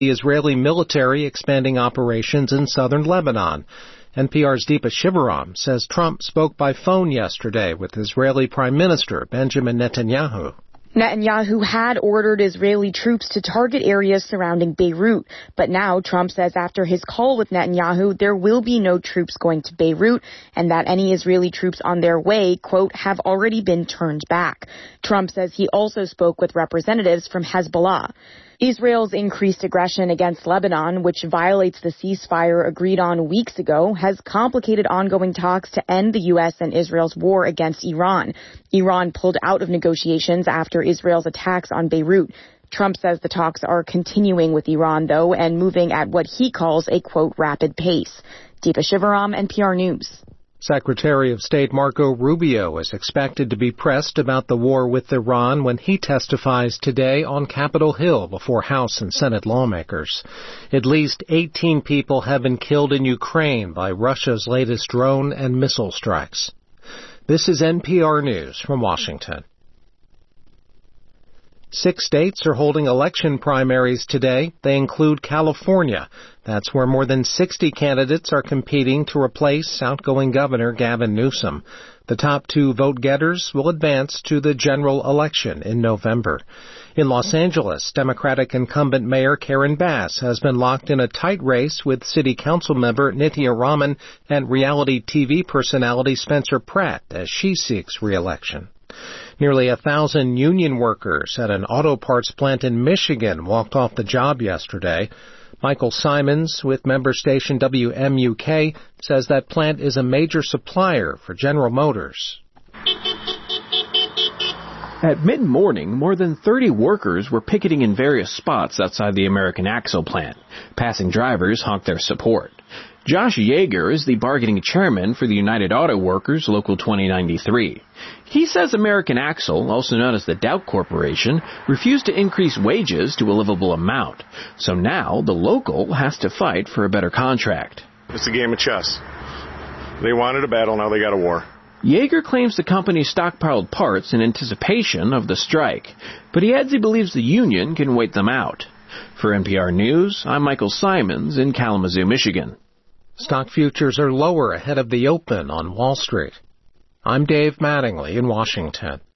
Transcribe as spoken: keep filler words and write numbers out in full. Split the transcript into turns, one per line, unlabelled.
The Israeli military expanding operations in southern Lebanon. N P R's Deepa Shivaram says Trump spoke by phone yesterday with Israeli Prime Minister Benjamin Netanyahu.
Netanyahu had ordered Israeli troops to target areas surrounding Beirut, but now Trump says after his call with Netanyahu, there will be no troops going to Beirut and that any Israeli troops on their way, quote, have already been turned back. Trump says he also spoke with representatives from Hezbollah. Israel's increased aggression against Lebanon, which violates the ceasefire agreed on weeks ago, has complicated ongoing talks to end the U S and Israel's war against Iran. Iran pulled out of negotiations after Israel's attacks on Beirut. Trump says the talks are continuing with Iran, though, and moving at what he calls a, quote, rapid pace. Deepa Shivaram, N P R News.
Secretary of State Marco Rubio is expected to be pressed about the war with Iran when he testifies today on Capitol Hill before House and Senate lawmakers. At least eighteen people have been killed in Ukraine by Russia's latest drone and missile strikes. This is N P R News from Washington. Six states are holding election primaries today. They include California. That's where more than sixty candidates are competing to replace outgoing Governor Gavin Newsom. The top two vote-getters will advance to the general election in November. In Los Angeles, Democratic incumbent Mayor Karen Bass has been locked in a tight race with City Council member Nithya Raman and reality T V personality Spencer Pratt as she seeks re-election. Nearly a thousand union workers at an auto parts plant in Michigan walked off the job yesterday. Michael Simons with member station W M U K says that plant is a major supplier for General Motors.
At mid-morning, more than thirty workers were picketing in various spots outside the American Axle plant. Passing drivers honked their support. Josh Yeager is the bargaining chairman for the United Auto Workers, Local twenty ninety-three. He says American Axle, also known as the Dow Corporation, refused to increase wages to a livable amount. So now the local has to fight for a better contract.
It's a game of chess. They wanted a battle, now they got a war.
Yeager claims the company stockpiled parts in anticipation of the strike, but he adds he believes the union can wait them out. For N P R News, I'm Michael Simons in Kalamazoo, Michigan.
Stock futures are lower ahead of the open on Wall Street. I'm Dave Mattingly in Washington.